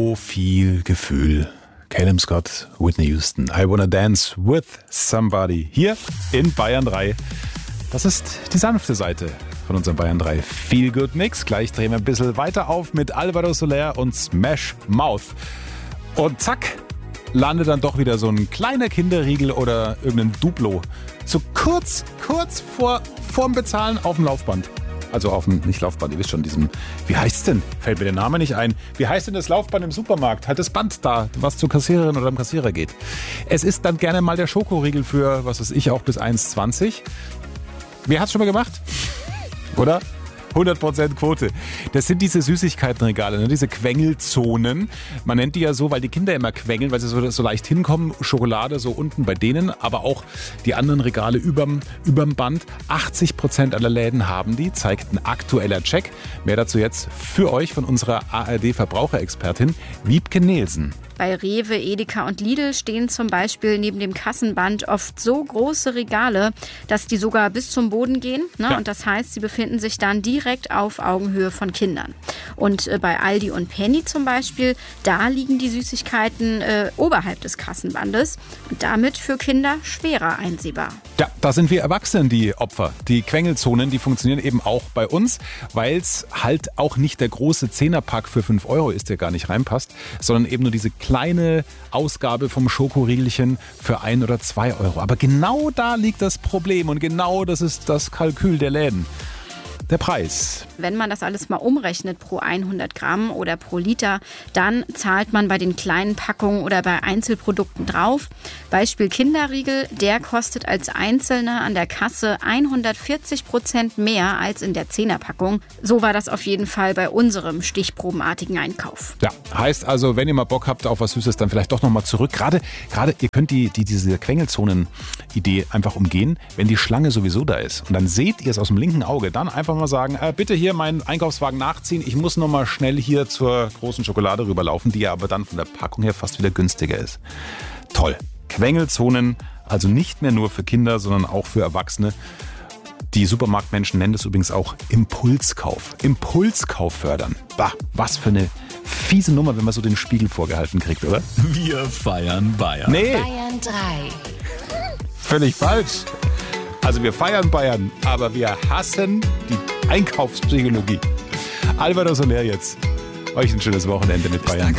so viel Gefühl. Caleb Scott, Whitney Houston, I Wanna Dance with Somebody. Hier in Bayern 3. Das ist die sanfte Seite von unserem Bayern 3 Feel Good Mix. Gleich drehen wir ein bisschen weiter auf mit Alvaro Soler und Smash Mouth. Und zack, landet dann doch wieder so ein kleiner Kinderriegel oder irgendein Duplo. So kurz vorm Bezahlen auf dem Laufband. Also auf dem, nicht Laufband, ihr wisst schon, diesem, wie heißt's denn? Fällt mir der Name nicht ein. Wie heißt denn das Laufband im Supermarkt? Halt das Band da, was zur Kassiererin oder dem Kassierer geht. Es ist dann gerne mal der Schokoriegel für, was weiß ich, auch bis 1,20. Wer hat's schon mal gemacht? Oder? 100% Quote. Das sind diese Süßigkeitenregale, ne? Diese Quengelzonen. Man nennt die ja so, weil die Kinder immer quengeln, weil sie so leicht hinkommen. Schokolade so unten bei denen, aber auch die anderen Regale überm Band. 80% aller Läden haben die, zeigt ein aktueller Check. Mehr dazu jetzt für euch von unserer ARD-Verbraucherexpertin Wiebke Nielsen. Bei Rewe, Edeka und Lidl stehen zum Beispiel neben dem Kassenband oft so große Regale, dass die sogar bis zum Boden gehen. Ne? Ja. Und das heißt, sie befinden sich dann direkt auf Augenhöhe von Kindern. Und bei Aldi und Penny zum Beispiel, da liegen die Süßigkeiten oberhalb des Kassenbandes und damit für Kinder schwerer einsehbar. Ja, da sind wir Erwachsenen die Opfer. Die Quengelzonen, die funktionieren eben auch bei uns, weil es halt auch nicht der große 10er-Pack für 5 Euro ist, der gar nicht reinpasst, sondern eben nur diese kleine Ausgabe vom Schokoriegelchen für 1 oder 2 Euro. Aber genau da liegt das Problem und genau das ist das Kalkül der Läden. Der Preis. Wenn man das alles mal umrechnet pro 100 Gramm oder pro Liter, dann zahlt man bei den kleinen Packungen oder bei Einzelprodukten drauf. Beispiel Kinderriegel, der kostet als Einzelner an der Kasse 140% mehr als in der 10er-Packung. So war das auf jeden Fall bei unserem stichprobenartigen Einkauf. Ja, heißt also, wenn ihr mal Bock habt auf was Süßes, dann vielleicht doch nochmal zurück. Gerade, ihr könnt diese Quengelzonen-Idee einfach umgehen, wenn die Schlange sowieso da ist. Und dann seht ihr es aus dem linken Auge, dann einfach mal sagen, bitte hier meinen Einkaufswagen nachziehen. Ich muss noch mal schnell hier zur großen Schokolade rüberlaufen, die ja aber dann von der Packung her fast wieder günstiger ist. Toll. Quengelzonen, also nicht mehr nur für Kinder, sondern auch für Erwachsene. Die Supermarktmenschen nennen das übrigens auch Impulskauf. Impulskauf fördern. Bah, was für eine fiese Nummer, wenn man so den Spiegel vorgehalten kriegt, oder? Wir feiern Bayern. Nee. Bayern 3. Völlig falsch. Also wir feiern Bayern, aber wir hassen die Einkaufspsychologie. Alvaro Soler jetzt. Euch ein schönes Wochenende mit Bayern.